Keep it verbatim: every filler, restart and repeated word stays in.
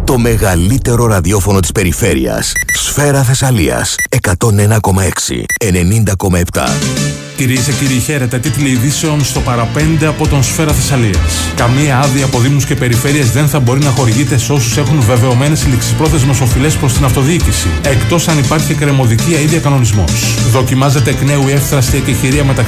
Το μεγαλύτερο ραδιόφωνο της περιφέρειας. Σφαίρα Θεσσαλίας. εκατόν ένα κόμμα έξι, ενενήντα κόμμα επτά. Κυρίες και κύριοι, χαίρετε. Τίτλοι ειδήσεων στο παραπέντε από τον Σφαίρα Θεσσαλίας. Καμία άδεια από δήμους και περιφέρειες δεν θα μπορεί να χορηγείται σε όσους έχουν βεβαιωμένες ληξιπρόθεσμες οφειλές προς την αυτοδιοίκηση, εκτός αν υπάρχει εκκρεμωδικία ή διακανονισμός. Δοκιμάζεται εκ νέου η εύθραστη εκεχηρία μεταξύ